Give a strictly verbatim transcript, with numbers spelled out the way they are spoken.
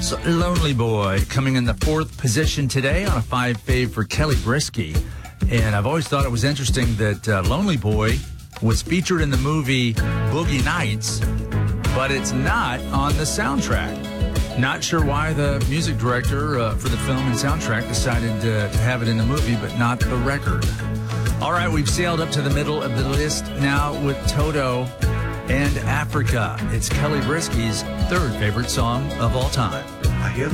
So, Lonely Boy coming in the fourth position today on a five fave for Kelly Brisky. And I've always thought it was interesting that uh, Lonely Boy was featured in the movie Boogie Nights, but it's not on the soundtrack. Not sure why the music director uh, for the film and soundtrack decided uh, to have it in the movie, but not the record. All right, we've sailed up to the middle of the list now with Toto and Africa. It's Kelly Brisky's third favorite song of all time. I hear the